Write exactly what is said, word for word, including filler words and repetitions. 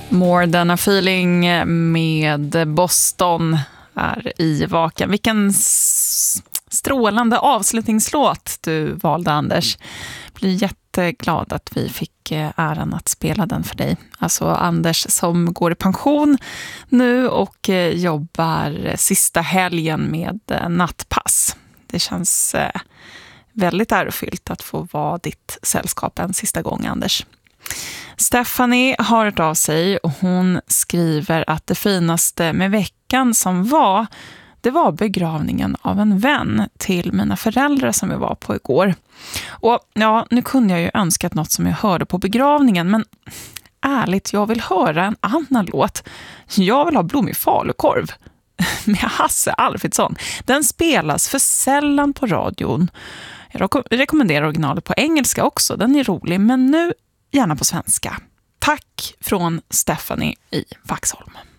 More than a feeling med Boston är i vaken. Vilken strålande avslutningslåt du valde, Anders. Jag blir jätteglad att vi fick äran att spela den för dig. Alltså Anders som går i pension nu och jobbar sista helgen med nattpass. Det känns väldigt ärofyllt att få vara ditt sällskap en sista gång, Anders. Stephanie har hört av sig och hon skriver att det finaste med veckan som var, det var begravningen av en vän till mina föräldrar som jag var på igår. Och ja, nu kunde jag ju önskat något som jag hörde på begravningen, men ärligt, jag vill höra en annan låt. Jag vill ha blommig falukorv med Hasse Alfredsson. Den spelas för sällan på radion. Jag rekommenderar originalet på engelska också, den är rolig, men nu gärna på svenska. Tack från Stephanie i Vaxholm.